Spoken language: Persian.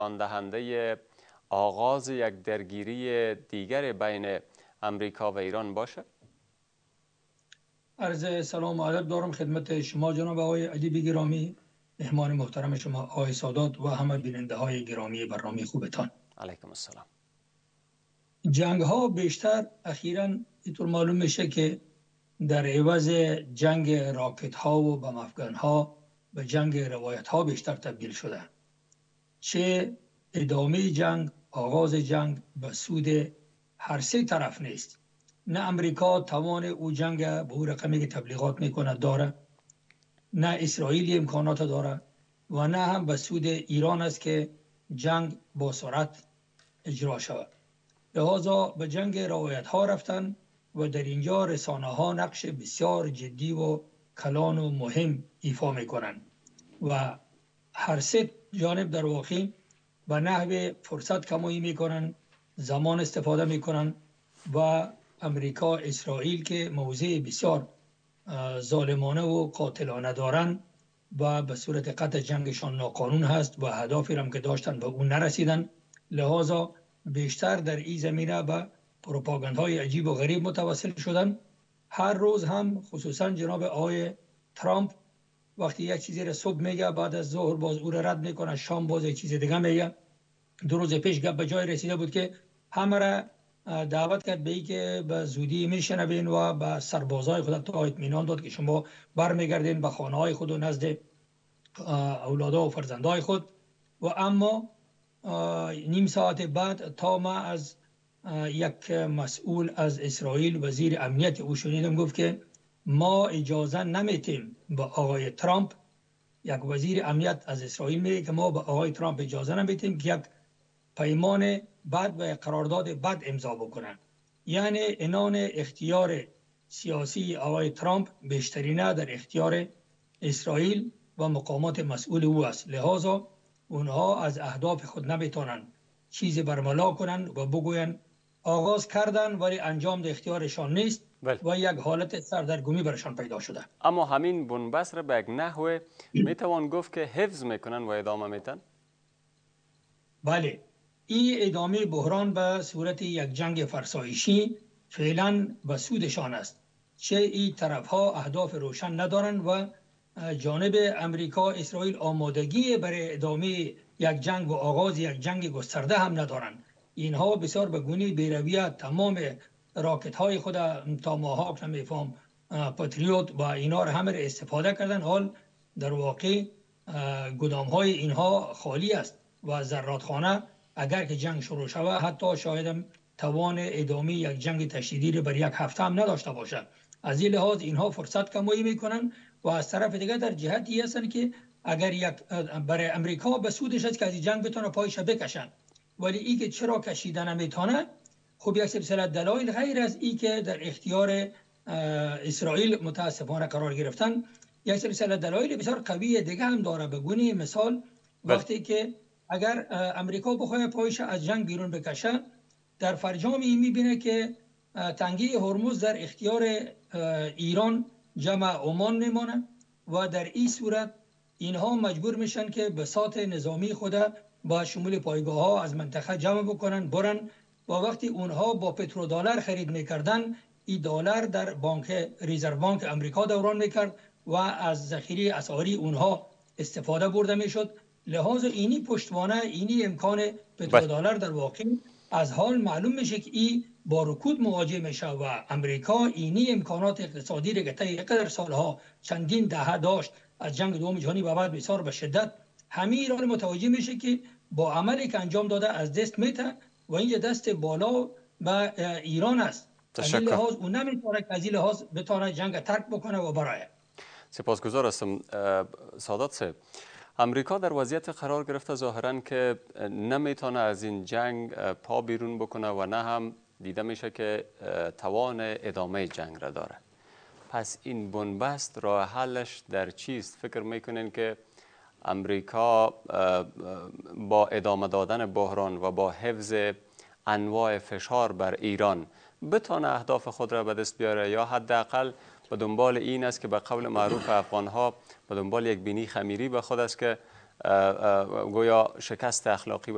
نشان دهنده آغاز یک درگیری دیگر بین امریکا و ایران باشه؟ عرض سلام و ادب دارم خدمت شما جناب آقای ادیب گرامی، مهمان محترم شما آقای سادات و همه بیننده های گرامی برنامه خوبتان. علیکم السلام. جنگ ها بیشتر اخیراً اینطور معلوم میشه که در عوض جنگ راکت ها و بم افغان ها به جنگ روایت ها بیشتر تبدیل شده. چه ادامه جنگ، آغاز جنگ به سود هر سه طرف نیست. نه امریکا توان او جنگ به او رقمی که تبلیغات میکنه داره، نه اسرائیل امکانات داره و نه هم به سود ایران است که جنگ با سرعت اجرا شود. لذا به جنگ روایت ها رفتن و در اینجا رسانه ها نقش بسیار جدی و کلان و مهم ایفا میکنن و هر سه جانب در واقع به نحو فرصت کمایی میکنن، زمان استفاده میکنن و امریکا اسرائیل که موضع بسیار ظالمانه و قاتلانه دارن و به صورت قطع جنگشان ناقانون هست و اهدافی هم که داشتن به اون نرسیدن. لذا بیشتر در این زمینه به پروپاگاندهای عجیب و غریب متوسل شدن. هر روز هم خصوصا جناب آقای ترامپ وقتی یک چیزی را صبح میگه، بعد از ظهر باز او را رد میکنه، شام باز یک چیز دیگه میگه. 2 روز پیش گپ به جای رسیده بود که همه را دعوت کرد به ای که به زودی میشنوین و به سربازای خود تا اطمینان داد که شما برمیگردین به خانه های خود و نزد اولادا و فرزندای خود. و اما نیم ساعت بعد تا ما از یک مسئول از اسرائیل وزیر امنیت او شنیدم گفت که ما اجازه نمیتیم به آقای ترامپ، یک وزیر امنیت از اسرائیل میگه که ما به آقای ترامپ اجازه نمیتیم که یک پیمان بد و قرارداد بد امضا بکنن. یعنی عنان اختیار سیاسی آقای ترامپ بیشترینه در اختیار اسرائیل و مقامات مسئول او است. لذا اونها از اهداف خود نمیتونن چیزی برملا کنن و بگوین آغاز کردن ولی انجام در اختیارشان نیست و یک حالت سردرگمی برشان پیدا شده. اما همین بنبست را به یک نحو میتوان گفت که حفظ میکنن و ادامه میتن؟ بله، این ادامه بحران به صورت یک جنگ فرسایشی فعلا به سودشان است. چه این طرف ها اهداف روشن ندارن و جانب امریکا اسرائیل آمادگی برای ادامه یک جنگ و آغاز یک جنگ گسترده هم ندارن. اینها بسیار به گونه بی‌رویه تمام راکت های خود تاماهاک نمیفهم پاتریوت و اینا را همه را استفاده کردن. حال در واقع گدام های اینها خالی است و زرادخانه اگر که جنگ شروع شود حتی شاید توان ادامه یک جنگ تشدیدی را بر یک هفته هم نداشته باشد. از این لحاظ اینها فرصت کمایی میکنن و از طرف دیگه در جهتی هستن که اگر یک برای امریکا به سودش است که از این جنگ بتونه پایش بکشن، ولی این که چرا کشیدن نمیتونه، خب یک سلسله دلایل غیر از این که در اختیار اسرائیل متاسفانه قرار گرفتن، یک سلسله دلایل بسیار قوی دیگه هم داره. به گونه مثال وقتی که اگر امریکا بخواد پایش از جنگ بیرون بکشه، در فرجام این میبینه که تنگه هرمز در اختیار ایران جمع عمان میمانه و در این صورت اینها مجبور میشن که بساط نظامی خود با شمول پایگاه ها از منطقه جمع بکنن برن و وقتی اونها با پترودلار خرید میکردن، این دلار در بانک ریزرو بانک امریکا دوران میکرد و از ذخیره اسعاری اونها استفاده برده میشد. لحاظ اینی پشتوانه اینی امکان پترودلار در واقع از حال معلوم میشه که این با رکود مواجه میشه و امریکا اینی امکانات اقتصادی را که طی قدر سالها چندین دهه داشت از جنگ دوم جهانی و بعد بسیار به شدت همه ایران متوجه میشه که با عملی که انجام داده از دست میته و اینجا دست بالا به ایران است. از این لحاظ اون نمیتونه که از این لحاظ بتونه جنگ ترک بکنه و برای. سپاسگزار هستم سادات صاحب. امریکا در وضعیت قرار گرفته ظاهراً که نمیتونه از این جنگ پا بیرون بکنه و نه هم دیده میشه که توان ادامه جنگ را داره. پس این بنبست راه حلش در چیست؟ فکر میکنین که امریکا با ادامه دادن بحران و با حفظ انواع فشار بر ایران بتونه اهداف خود را به دست بیاره یا حداقل به دنبال این است که به قول معروف افغانها به دنبال یک بینی خمیری به خود است که گویا شکست اخلاقی